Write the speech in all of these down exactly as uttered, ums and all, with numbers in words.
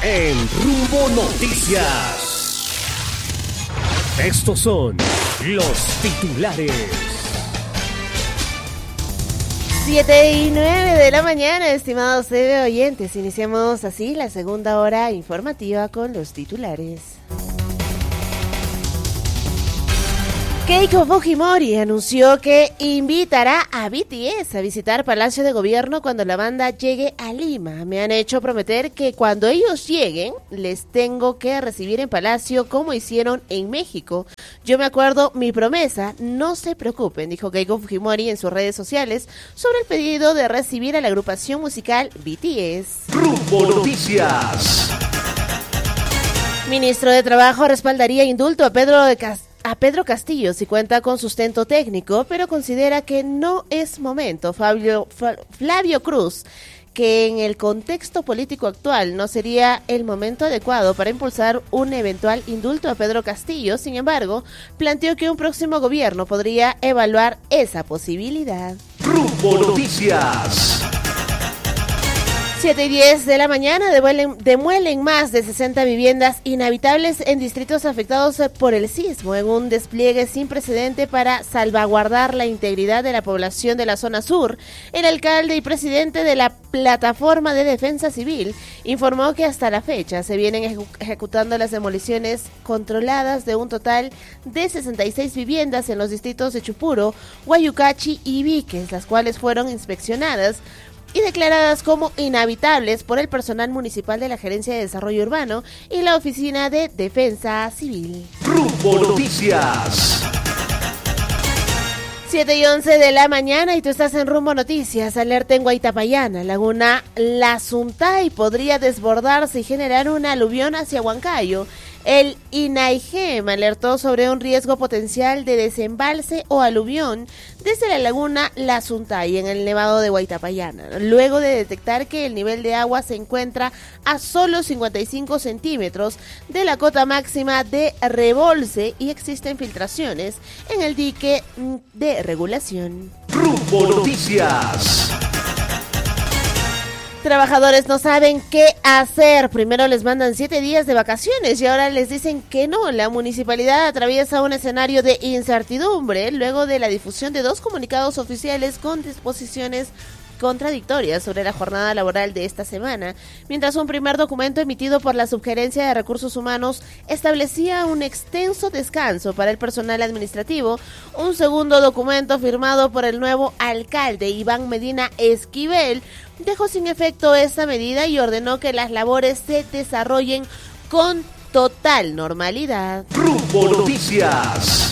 en Rumbo Noticias. Estos son los titulares. Siete y nueve de la mañana, estimados T V oyentes. Iniciamos así la segunda hora informativa con los titulares. Keiko Fujimori anunció que invitará a B T S a visitar Palacio de Gobierno cuando la banda llegue a Lima. Me han hecho prometer que cuando ellos lleguen, les tengo que recibir en Palacio como hicieron en México. Yo me acuerdo mi promesa, no se preocupen, dijo Keiko Fujimori en sus redes sociales sobre el pedido de recibir a la agrupación musical B T S. Rumbo Noticias. Ministro de Trabajo respaldaría indulto a Pedro de Castillo. A Pedro Castillo si cuenta con sustento técnico, pero considera que no es momento. Fabio, Flavio Cruz, que en el contexto político actual no sería el momento adecuado para impulsar un eventual indulto a Pedro Castillo, sin embargo, planteó que un próximo gobierno podría evaluar esa posibilidad. Rumbo Noticias. siete y diez de la mañana demuelen, demuelen más de sesenta viviendas inhabitables en distritos afectados por el sismo, en un despliegue sin precedente para salvaguardar la integridad de la población de la zona sur. El alcalde y presidente de la Plataforma de Defensa Civil informó que hasta la fecha se vienen ejecu- ejecutando las demoliciones controladas de un total de sesenta y seis viviendas en los distritos de Chupuro, Guayucachi y Víquez, las cuales fueron inspeccionadas y declaradas como inhabitables por el personal municipal de la Gerencia de Desarrollo Urbano y la Oficina de Defensa Civil. Rumbo Noticias. siete y once de la mañana y tú estás en Rumbo Noticias. Alerta en Guaitapayana, Laguna La Suntay podría desbordarse y generar una aluvión hacia Huancayo. El INAIGEM alertó sobre un riesgo potencial de desembalse o aluvión desde la laguna La Suntay en el Nevado de Guaitapayana, luego de detectar que el nivel de agua se encuentra a solo cincuenta y cinco centímetros de la cota máxima de rebolse y existen filtraciones en el dique de regulación. Rumbo Noticias. Trabajadores no saben qué hacer. Primero les mandan siete días de vacaciones y ahora les dicen que no. La municipalidad atraviesa un escenario de incertidumbre luego de la difusión de dos comunicados oficiales con disposiciones contradictorias sobre la jornada laboral de esta semana, mientras un primer documento emitido por la Subgerencia de Recursos Humanos establecía un extenso descanso para el personal administrativo. Un segundo documento firmado por el nuevo alcalde Iván Medina Esquivel dejó sin efecto esta medida y ordenó que las labores se desarrollen con total normalidad. Rumbo Noticias.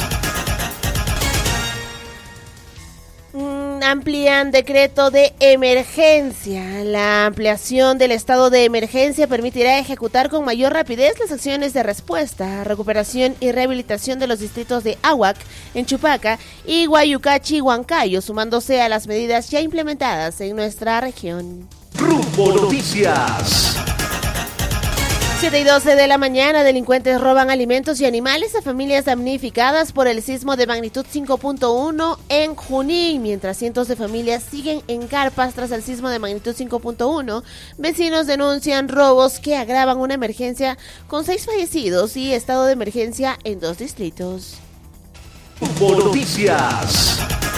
Amplían decreto de emergencia. La ampliación del estado de emergencia permitirá ejecutar con mayor rapidez las acciones de respuesta, recuperación y rehabilitación de los distritos de Ahuac, en Chupaca y Guayucachi y Huancayo, sumándose a las medidas ya implementadas en nuestra región. Rumbo Noticias. siete y doce de la mañana, delincuentes roban alimentos y animales a familias damnificadas por el sismo de magnitud cinco punto uno en Junín, mientras cientos de familias siguen en carpas tras el sismo de magnitud cinco punto uno. Vecinos denuncian robos que agravan una emergencia con seis fallecidos y estado de emergencia en dos distritos. Rumbo Noticias.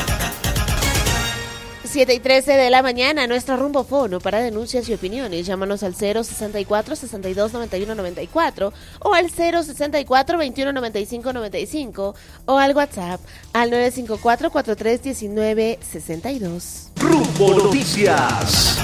siete y trece de la mañana, nuestro rumbo fono para denuncias y opiniones. Llámanos al cero sesenta y cuatro, sesenta y dos, noventa y uno, noventa y cuatro o al cero sesenta y cuatro, veintiuno, noventa y cinco, noventa y cinco o al WhatsApp al nueve cinco cuatro, cuatro tres uno nueve, seis dos. Rumbo Noticias.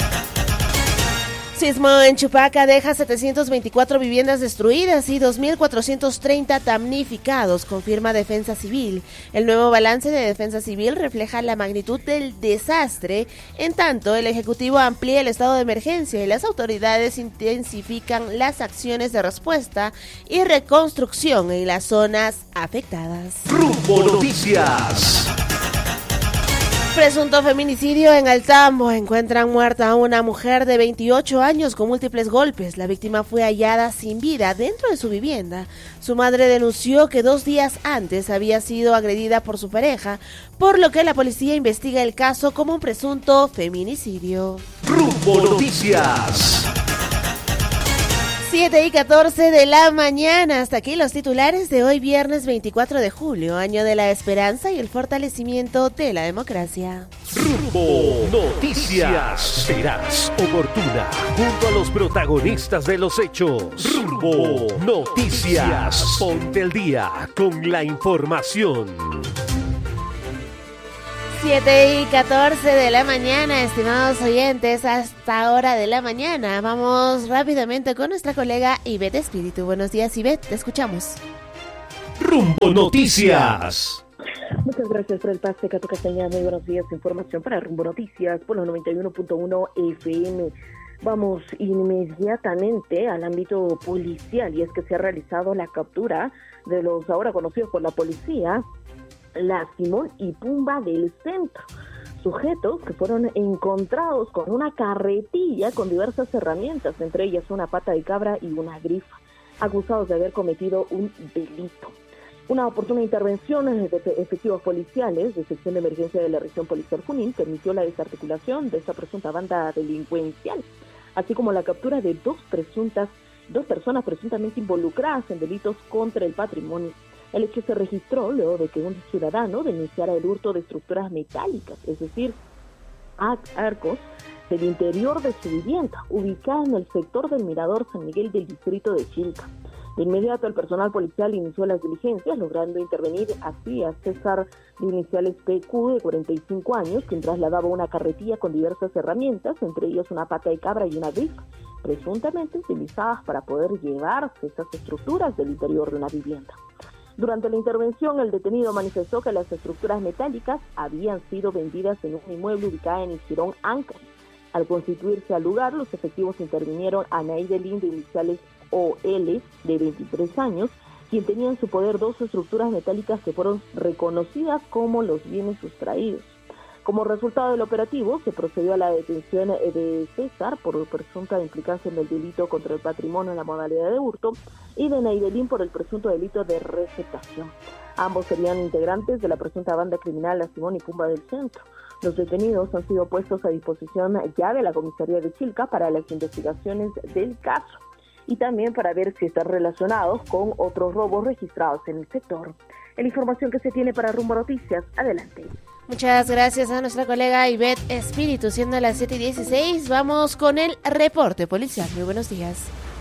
Sismo en Chupaca deja setecientas veinticuatro viviendas destruidas y dos mil cuatrocientos treinta damnificados, confirma Defensa Civil. El nuevo balance de Defensa Civil refleja la magnitud del desastre. En tanto, el Ejecutivo amplía el estado de emergencia y las autoridades intensifican las acciones de respuesta y reconstrucción en las zonas afectadas. Rumbo Noticias. Presunto feminicidio en Altambo. Encuentran muerta a una mujer de veintiocho años con múltiples golpes. La víctima fue hallada sin vida dentro de su vivienda. Su madre denunció que dos días antes había sido agredida por su pareja, por lo que la policía investiga el caso como un presunto feminicidio. Rumbo Noticias. siete y catorce de la mañana. Hasta aquí los titulares de hoy, viernes veinticuatro de julio, año de la esperanza y el fortalecimiento de la democracia. Rumbo Noticias. Verás oportuna junto a los protagonistas de los hechos. Rumbo Noticias. Ponte el día con la información. siete y catorce de la mañana, estimados oyentes, hasta hora de la mañana. Vamos rápidamente con nuestra colega Ivette Espíritu. Buenos días, Ivette, te escuchamos. Rumbo Noticias. Muchas gracias por el pase, Cato Castañeda. Muy buenos días. Información para Rumbo Noticias por los noventa y uno punto uno F M. Vamos inmediatamente al ámbito policial, y es que se ha realizado la captura de los ahora conocidos por la policía, la Simón y Pumba del Centro, sujetos que fueron encontrados con una carretilla con diversas herramientas, entre ellas una pata de cabra y una grifa, acusados de haber cometido un delito. Una oportuna intervención de efectivos policiales de sección de emergencia de la región policial Junín permitió la desarticulación de esta presunta banda delincuencial, así como la captura de dos presuntas, dos personas presuntamente involucradas en delitos contra el patrimonio. El hecho se registró luego de que un ciudadano denunciara el hurto de estructuras metálicas, es decir, arcos, del interior de su vivienda, ubicada en el sector del Mirador San Miguel del distrito de Chilca. De inmediato el personal policial inició las diligencias, logrando intervenir así a César de iniciales P Q, de cuarenta y cinco años, quien trasladaba una carretilla con diversas herramientas, entre ellas una pata de cabra y una grifa, presuntamente utilizadas para poder llevarse estas estructuras del interior de una vivienda. Durante la intervención, el detenido manifestó que las estructuras metálicas habían sido vendidas en un inmueble ubicado en el Jirón Ancash. Al constituirse al lugar, los efectivos intervinieron a Naidelín de iniciales O L, de veintitrés años, quien tenía en su poder dos estructuras metálicas que fueron reconocidas como los bienes sustraídos. Como resultado del operativo, se procedió a la detención de César por presunta implicancia en el delito contra el patrimonio en la modalidad de hurto y de Naidelín por el presunto delito de receptación. Ambos serían integrantes de la presunta banda criminal La Simón y Pumba del Centro. Los detenidos han sido puestos a disposición ya de la comisaría de Chilca para las investigaciones del caso y también para ver si están relacionados con otros robos registrados en el sector. En la información que se tiene para Rumbo Noticias, adelante. Muchas gracias a nuestra colega Ivette Espíritu. Siendo las siete y dieciséis, vamos con el reporte policial. Muy buenos días.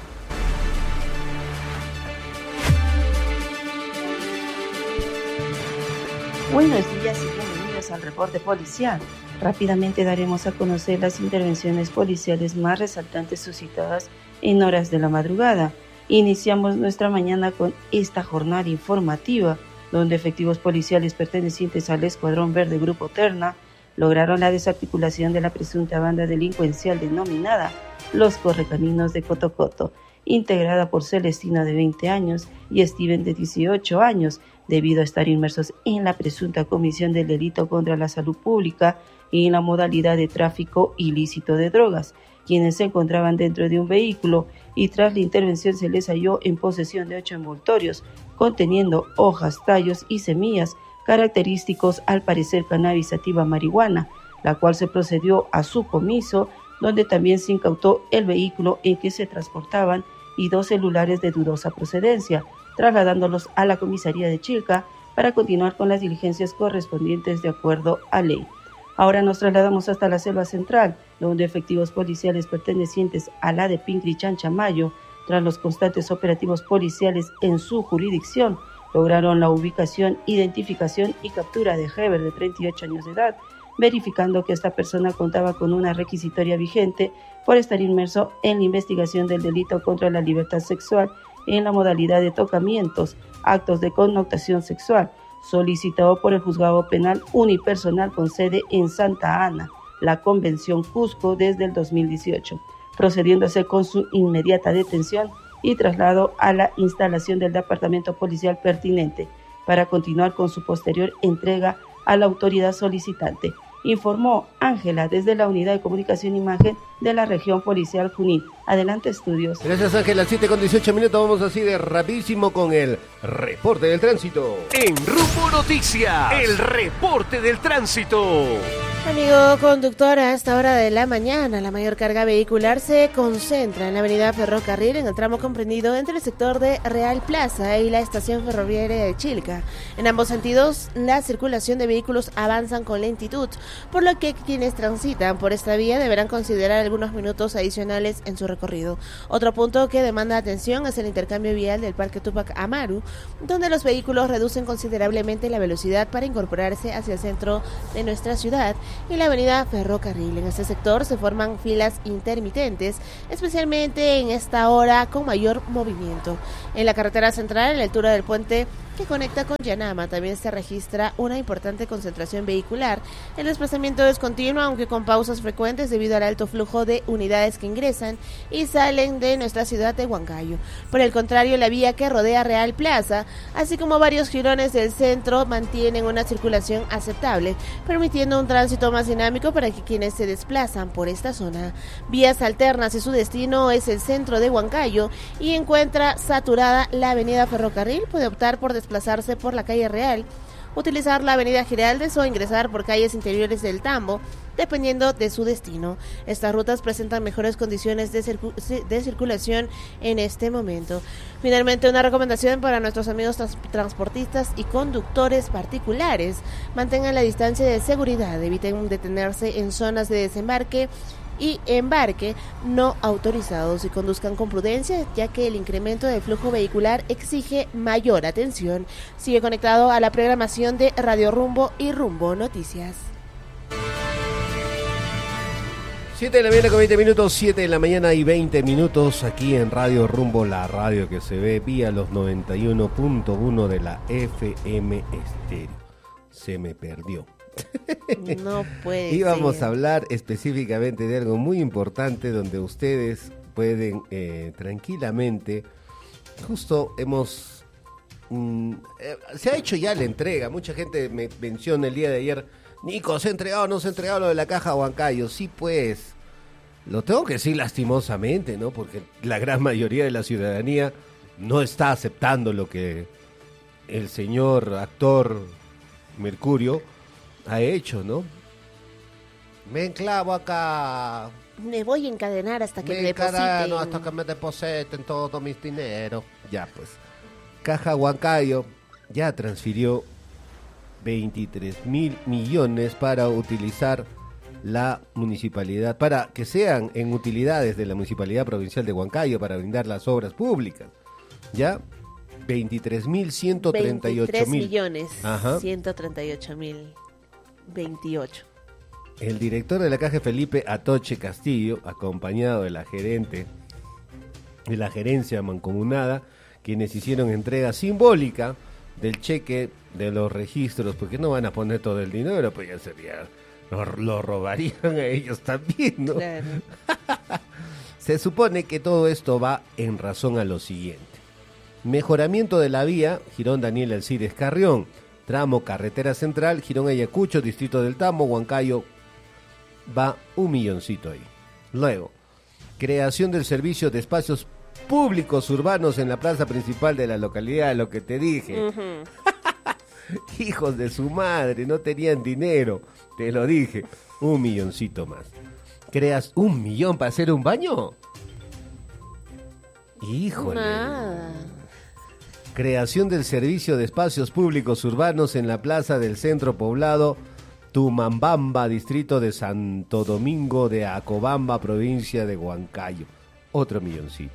Buenos días y bienvenidos al reporte policial. Rápidamente daremos a conocer las intervenciones policiales más resaltantes suscitadas en horas de la madrugada. Iniciamos nuestra mañana con esta jornada informativa, donde efectivos policiales pertenecientes al Escuadrón Verde Grupo Terna lograron la desarticulación de la presunta banda delincuencial denominada Los Correcaminos de Cotocoto, integrada por Celestino de veinte años y Steven de dieciocho años, debido a estar inmersos en la presunta comisión del delito contra la salud pública y en la modalidad de tráfico ilícito de drogas, quienes se encontraban dentro de un vehículo y tras la intervención se les halló en posesión de ocho envoltorios conteniendo hojas, tallos y semillas característicos al parecer cannabis sativa marihuana, la cual se procedió a su comiso, donde también se incautó el vehículo en que se transportaban y dos celulares de dudosa procedencia, trasladándolos a la comisaría de Chilca para continuar con las diligencias correspondientes de acuerdo a ley. Ahora nos trasladamos hasta la selva central, donde efectivos policiales pertenecientes a la de Pincri Chanchamayo, tras los constantes operativos policiales en su jurisdicción, lograron la ubicación, identificación y captura de Heber, de treinta y ocho años de edad, verificando que esta persona contaba con una requisitoria vigente por estar inmerso en la investigación del delito contra la libertad sexual en la modalidad de tocamientos, actos de connotación sexual, solicitado por el Juzgado Penal Unipersonal con sede en Santa Ana, la Convención Cusco, desde el dos mil dieciocho, procediéndose con su inmediata detención y traslado a la instalación del departamento policial pertinente para continuar con su posterior entrega a la autoridad solicitante, informó Ángela desde la Unidad de Comunicación e Imagen de la Región Policial Junín. Adelante, estudios. Gracias, Ángela. siete con dieciocho minutos, vamos así de rapidísimo con el reporte del tránsito. En Rumbo Noticias, el reporte del tránsito. Amigo conductor, a esta hora de la mañana, la mayor carga vehicular se concentra en la avenida Ferrocarril, en el tramo comprendido entre el sector de Real Plaza y la estación ferroviaria de Chilca. En ambos sentidos, la circulación de vehículos avanzan con lentitud, por lo que quienes transitan por esta vía deberán considerar algunos minutos adicionales en su recorrido. Otro punto que demanda atención es el intercambio vial del Parque Túpac Amaru, donde los vehículos reducen considerablemente la velocidad para incorporarse hacia el centro de nuestra ciudad, y la avenida Ferrocarril. En este sector se forman filas intermitentes, especialmente en esta hora con mayor movimiento. En la carretera central, a la altura del puente que conecta con Yanama, también se registra una importante concentración vehicular. El desplazamiento es continuo, aunque con pausas frecuentes debido al alto flujo de unidades que ingresan y salen de nuestra ciudad de Huancayo. Por el contrario, la vía que rodea Real Plaza, así como varios jirones del centro, mantienen una circulación aceptable, permitiendo un tránsito más dinámico para que quienes se desplazan por esta zona. Vías alternas y su destino es el centro de Huancayo y encuentra saturada la avenida Ferrocarril. Puede optar por desplazarse por la calle Real, utilizar la avenida Giraldes o ingresar por calles interiores del Tambo, dependiendo de su destino. Estas rutas presentan mejores condiciones de, circu de circulación en este momento. Finalmente, una recomendación para nuestros amigos trans transportistas y conductores particulares: mantengan la distancia de seguridad, eviten detenerse en zonas de desembarque y embarque no autorizados y conduzcan con prudencia, ya que el incremento del flujo vehicular exige mayor atención. Sigue conectado a la programación de Radio Rumbo y Rumbo Noticias. siete de la mañana con veinte minutos, siete de la mañana y veinte minutos aquí en Radio Rumbo, la radio que se ve vía los noventa y uno punto uno de la F M Estéreo. Se me perdió. No puede Íbamos ser. a hablar específicamente de algo muy importante donde ustedes pueden eh, tranquilamente, justo hemos, mm, eh, se ha hecho ya la entrega, mucha gente me menciona el día de ayer: Nico, ¿se ha entregado no se ha entregado lo de la caja Huancayo? Sí, pues, lo tengo que decir lastimosamente, ¿no? Porque la gran mayoría de la ciudadanía no está aceptando lo que el señor actor Mercurio ha hecho, ¿no? Me enclavo acá. Me voy a encadenar hasta que me, me depositen. No, hasta que me depositen todos mis dineros. Ya, pues. Caja Huancayo ya transfirió veintitrés mil millones para utilizar la municipalidad, para que sean en utilidades de la Municipalidad Provincial de Huancayo para brindar las obras públicas. ¿Ya? veintitrés mil ciento treinta y ocho mil millones. Ajá. ciento treinta y ocho mil veintiocho. El director de la Caja, Felipe Atoche Castillo, acompañado de la gerente de la gerencia mancomunada, quienes hicieron entrega simbólica del cheque de los registros, porque no van a poner todo el dinero, pues ya sería, lo, lo robarían a ellos también, ¿no? Claro. Se supone que todo esto va en razón a lo siguiente: mejoramiento de la vía Girón Daniel Alcides Carrión, tramo carretera central Girón Ayacucho, distrito del Tambo, Huancayo, va un milloncito ahí. Luego, creación del servicio de espacios públicos urbanos en la plaza principal de la localidad, lo que te dije. Uh-huh. Hijos de su madre, no tenían dinero, te lo dije. Un milloncito más. ¿Creas un millón para hacer un baño? Híjole. Nada. Creación del servicio de espacios públicos urbanos en la plaza del centro poblado Tumambamba, distrito de Santo Domingo de Acobamba, provincia de Huancayo. Otro milloncito.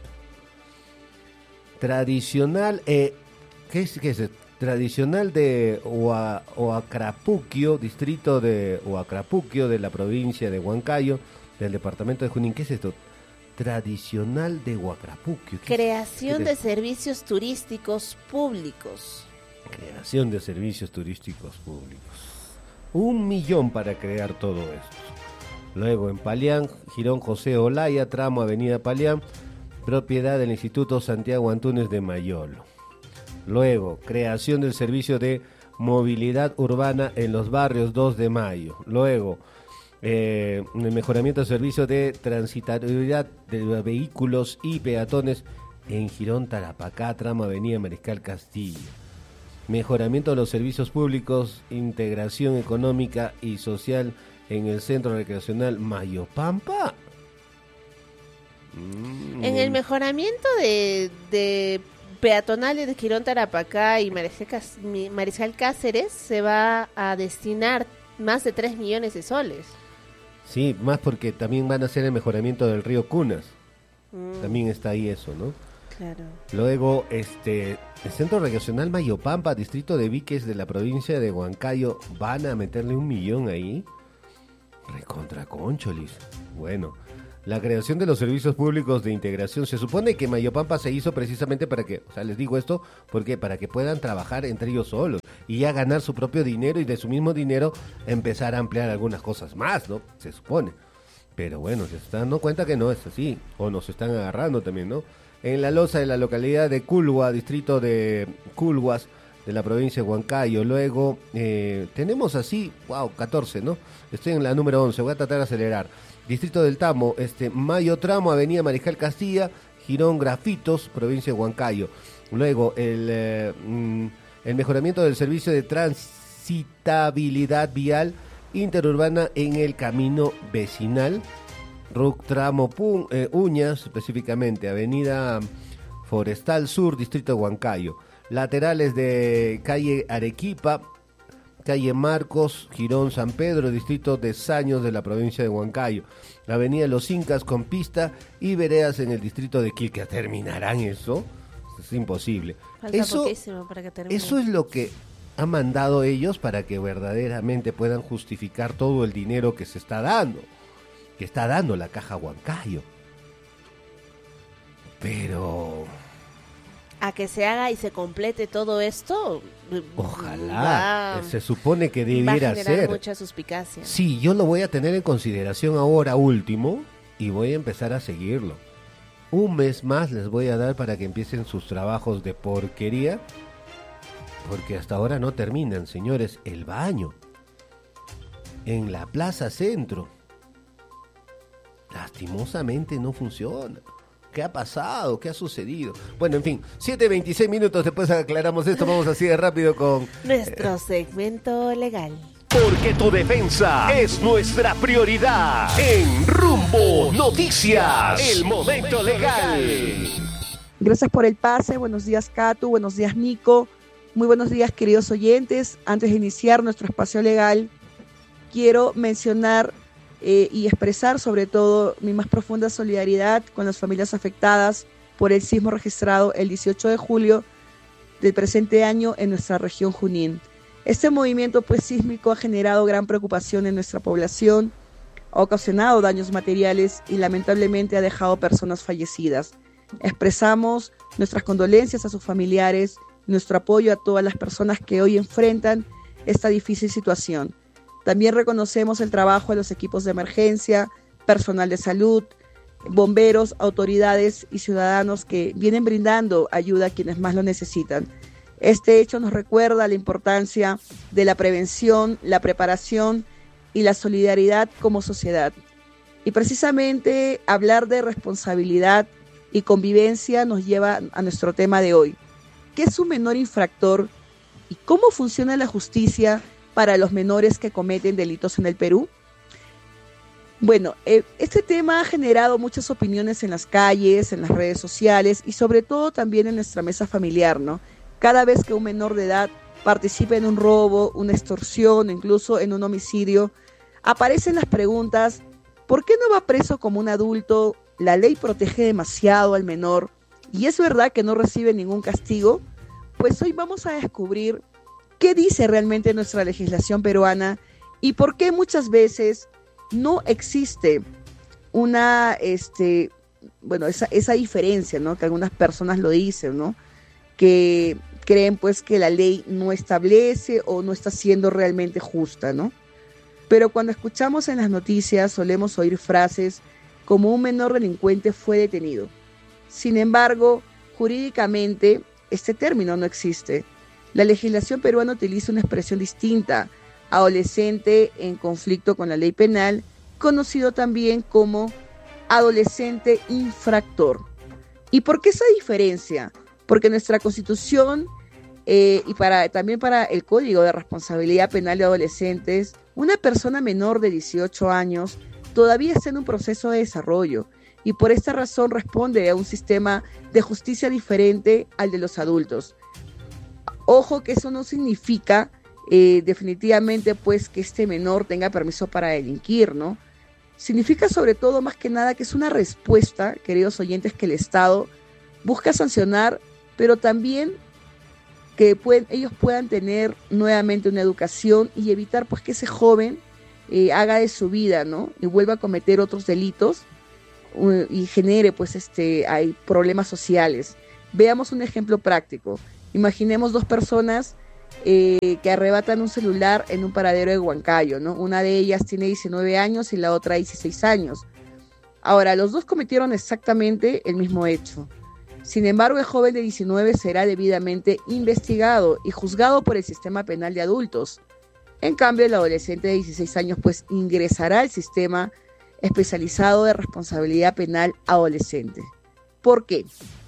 Tradicional, eh, ¿qué es, qué es? Tradicional de Hua, Huacrapuquio, distrito de Huacrapuquio de la provincia de Huancayo, del departamento de Junín. ¿Qué es esto? Tradicional de Huacrapuquio. Creación de servicios turísticos públicos. Creación de servicios turísticos públicos. Un millón para crear todo esto. Luego en Palián, Girón José Olaya, tramo Avenida Palián, propiedad del Instituto Santiago Antúnez de Mayolo. Luego, creación del servicio de movilidad urbana en los barrios dos de mayo. Luego, eh, el mejoramiento del servicio de transitoriedad de vehículos y peatones en Girón Tarapacá, tramo Avenida Mariscal Castillo. Mejoramiento de los servicios públicos, integración económica y social en el Centro Recreacional Mayopampa. Mm. En el mejoramiento de, de peatonales de Quirón Tarapacá y Mariscal Cáceres se va a destinar más de tres millones de soles. Sí, más porque también van a hacer el mejoramiento del río Cunas. Mm. También está ahí eso, ¿no? Claro. Luego, este, el Centro Regional Mayopampa, distrito de Víquez de la provincia de Huancayo, van a meterle un millón ahí. Recontra Concholis. Bueno, la creación de los servicios públicos de integración. Se supone que Mayopampa se hizo precisamente para que, o sea, les digo esto, porque para que puedan trabajar entre ellos solos y ya ganar su propio dinero y de su mismo dinero empezar a ampliar algunas cosas más, ¿no? Se supone. Pero bueno, se están dando cuenta que no es así, o nos están agarrando también, ¿no? En la losa de la localidad de Culhua, distrito de Culhuas, de la provincia de Huancayo. Luego eh, tenemos así, wow, catorce, ¿no? Estoy en la número once, voy a tratar de acelerar. Distrito del Tamo, este, Mayo Tramo, Avenida Mariscal Castilla, Girón Grafitos, provincia de Huancayo. Luego el, eh, mm, el mejoramiento del servicio de transitabilidad vial interurbana en el camino vecinal. R U C Tramo Pun, eh, Uñas, específicamente, Avenida Forestal Sur, Distrito de Huancayo. Laterales de calle Arequipa, calle Marcos, Girón San Pedro, Distrito de Saños de la provincia de Huancayo. Avenida Los Incas con pista y veredas en el distrito de Quilca. ¿Terminarán eso? Es imposible. Falta eso, poquísimo para que termine. Eso es lo que han mandado ellos para que verdaderamente puedan justificar todo el dinero que se está dando. Que está dando la Caja Huancayo. Pero a que se haga y se complete todo esto, ojalá, va, se supone que debiera va a generar ser mucha suspicacia. Sí, yo lo voy a tener en consideración ahora último y voy a empezar a seguirlo. Un mes más les voy a dar para que empiecen sus trabajos de porquería, porque hasta ahora no terminan, señores. El baño en la Plaza Centro lastimosamente no funciona. ¿Qué ha pasado? ¿Qué ha sucedido? Bueno, en fin, siete veintiséis minutos, después aclaramos esto, vamos así de rápido con nuestro eh, segmento legal. Porque tu defensa es nuestra prioridad. En Rumbo Noticias, el momento legal. Gracias por el pase, buenos días Catu, buenos días Nico, muy buenos días queridos oyentes. Antes de iniciar nuestro espacio legal, quiero mencionar Eh, y expresar sobre todo mi más profunda solidaridad con las familias afectadas por el sismo registrado el dieciocho de julio del presente año en nuestra región Junín. Este movimiento pues sísmico ha generado gran preocupación en nuestra población, ha ocasionado daños materiales y lamentablemente ha dejado personas fallecidas. Expresamos nuestras condolencias a sus familiares, nuestro apoyo a todas las personas que hoy enfrentan esta difícil situación. También reconocemos el trabajo de los equipos de emergencia, personal de salud, bomberos, autoridades y ciudadanos que vienen brindando ayuda a quienes más lo necesitan. Este hecho nos recuerda la importancia de la prevención, la preparación y la solidaridad como sociedad. Y precisamente hablar de responsabilidad y convivencia nos lleva a nuestro tema de hoy. ¿Qué es un menor infractor y cómo funciona la justicia para los menores que cometen delitos en el Perú? Bueno, eh, este tema ha generado muchas opiniones en las calles, en las redes sociales y sobre todo también en nuestra mesa familiar, ¿no? Cada vez que un menor de edad participa en un robo, una extorsión, incluso en un homicidio, aparecen las preguntas: ¿por qué no va preso como un adulto? ¿La ley protege demasiado al menor? ¿Y es verdad que no recibe ningún castigo? Pues hoy vamos a descubrir qué dice realmente nuestra legislación peruana y por qué muchas veces no existe una, este, bueno, esa, esa diferencia, ¿no? Que algunas personas lo dicen, ¿no? Que creen pues que la ley no establece o no está siendo realmente justa, ¿no? Pero cuando escuchamos en las noticias solemos oír frases como un menor delincuente fue detenido. Sin embargo, jurídicamente este término no existe. La legislación peruana utiliza una expresión distinta, adolescente en conflicto con la ley penal, conocido también como adolescente infractor. ¿Y por qué esa diferencia? Porque nuestra Constitución eh, y para, también para el Código de Responsabilidad Penal de Adolescentes Una persona menor de dieciocho años todavía está en un proceso de desarrollo y por esta razón responde a un sistema de justicia diferente al de los adultos. Ojo que eso no significa eh, definitivamente pues que este menor tenga permiso para delinquir, ¿no? Significa sobre todo más que nada que es una respuesta, queridos oyentes, que el Estado busca sancionar, pero también que pueden, ellos puedan tener nuevamente una educación y evitar pues que ese joven eh, haga de su vida, ¿no? Y vuelva a cometer otros delitos uh, y genere pues este hay problemas sociales. Veamos un ejemplo práctico. Imaginemos dos personas eh, que arrebatan un celular en un paradero de Huancayo, ¿no? Una de ellas tiene diecinueve años y la otra dieciséis años. Ahora, los dos cometieron exactamente el mismo hecho. Sin embargo, el joven de diecinueve será debidamente investigado y juzgado por el sistema penal de adultos. En cambio, el adolescente de dieciséis años pues ingresará al sistema especializado de responsabilidad penal adolescente. ¿Por qué?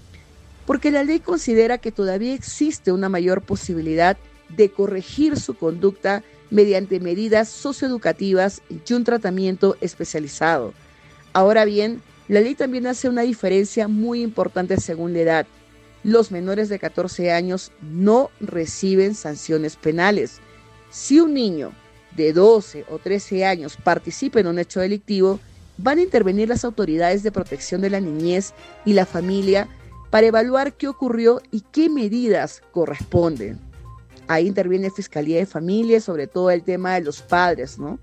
Porque la ley considera que todavía existe una mayor posibilidad de corregir su conducta mediante medidas socioeducativas y un tratamiento especializado. Ahora bien, la ley también hace una diferencia muy importante según la edad. Los menores de catorce años no reciben sanciones penales. Si un niño de doce o trece años participa en un hecho delictivo, van a intervenir las autoridades de protección de la niñez y la familia para evaluar qué ocurrió y qué medidas corresponden. Ahí interviene Fiscalía de Familia, sobre todo el tema de los padres, ¿no?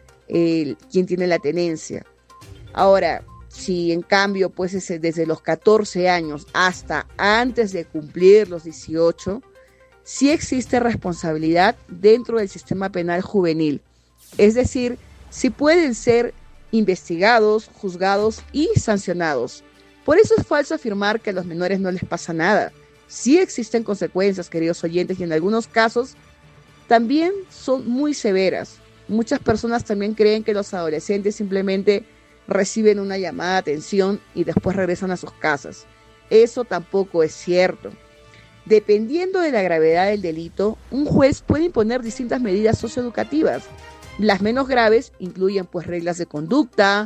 El, quién tiene la tenencia. Ahora, si en cambio, pues desde los catorce años hasta antes de cumplir los dieciocho, sí existe responsabilidad dentro del sistema penal juvenil. Es decir, sí pueden ser investigados, juzgados y sancionados. Por eso es falso afirmar que a los menores no les pasa nada. Sí existen consecuencias, queridos oyentes, y en algunos casos también son muy severas. Muchas personas también creen que los adolescentes simplemente reciben una llamada de atención y después regresan a sus casas. Eso tampoco es cierto. Dependiendo de la gravedad del delito, un juez puede imponer distintas medidas socioeducativas. Las menos graves incluyen pues reglas de conducta,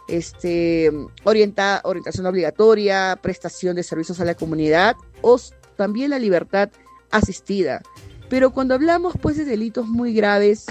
este, orienta, orientación obligatoria, prestación de servicios a la comunidad o también la libertad asistida. Pero cuando hablamos pues de delitos muy graves,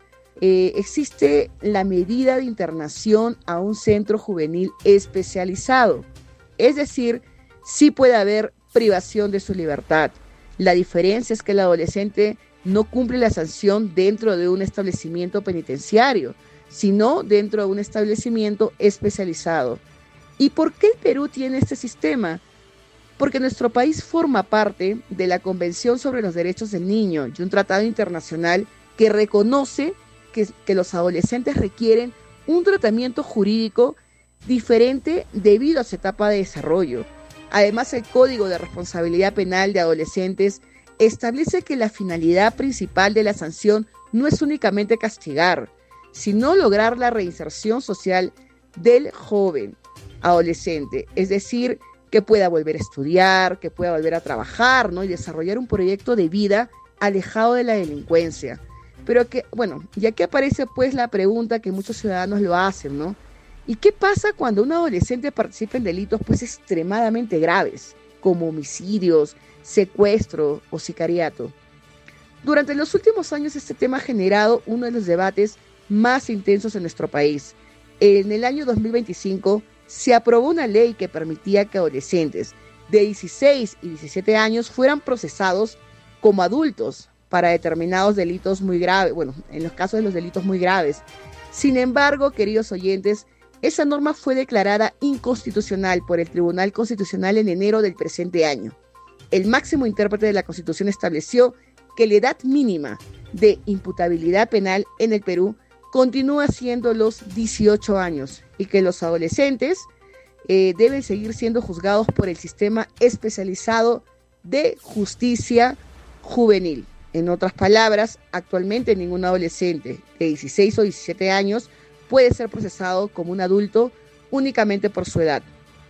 eh, existe la medida de internación a un centro juvenil especializado. Es decir, sí puede haber privación de su libertad. La diferencia es que el adolescente no cumple la sanción dentro de un establecimiento penitenciario, sino dentro de un establecimiento especializado. ¿Y por qué el Perú tiene este sistema? Porque nuestro país forma parte de la Convención sobre los Derechos del Niño y un tratado internacional que reconoce que, que los adolescentes requieren un tratamiento jurídico diferente debido a su etapa de desarrollo. Además, el Código de Responsabilidad Penal de Adolescentes establece que la finalidad principal de la sanción no es únicamente castigar, sino lograr la reinserción social del joven adolescente, es decir, que pueda volver a estudiar, que pueda volver a trabajar, ¿no? Y desarrollar un proyecto de vida alejado de la delincuencia. Pero que, bueno, ya que aparece pues la pregunta que muchos ciudadanos lo hacen, ¿no? ¿Y qué pasa cuando un adolescente participa en delitos pues extremadamente graves, como homicidios, secuestro o sicariato? Durante los últimos años este tema ha generado uno de los debates más intensos en nuestro país. En el año dos mil veinticinco se aprobó una ley que permitía que adolescentes de dieciséis y diecisiete años fueran procesados como adultos para determinados delitos muy graves, bueno, en los casos de los delitos muy graves. Sin embargo, queridos oyentes, esa norma fue declarada inconstitucional por el Tribunal Constitucional en enero del presente año. El máximo intérprete de la Constitución estableció que la edad mínima de imputabilidad penal en el Perú continúa siendo los dieciocho años y que los adolescentes eh, deben seguir siendo juzgados por el sistema especializado de justicia juvenil. En otras palabras, actualmente ningún adolescente de dieciséis o diecisiete años puede ser procesado como un adulto únicamente por su edad.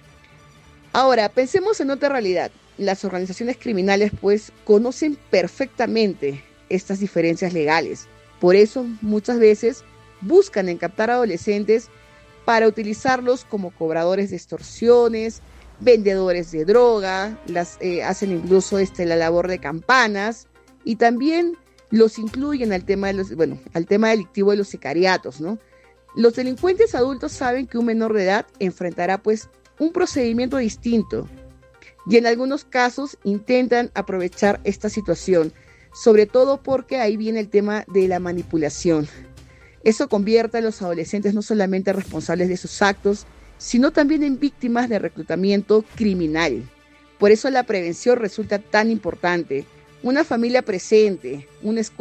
Ahora, pensemos en otra realidad. Las organizaciones criminales, pues, conocen perfectamente estas diferencias legales. Por eso, muchas veces buscan en captar adolescentes para utilizarlos como cobradores de extorsiones, vendedores de droga, las, eh, hacen incluso este, la labor de campanas y también los incluyen al tema, de los, bueno, al tema delictivo de los sicariatos, ¿no? Los delincuentes adultos saben que un menor de edad enfrentará pues un procedimiento distinto y en algunos casos intentan aprovechar esta situación, sobre todo porque ahí viene el tema de la manipulación. Eso convierte a los adolescentes no solamente responsables de sus actos, sino también en víctimas de reclutamiento criminal. Por eso la prevención resulta tan importante. Una familia presente, una escuela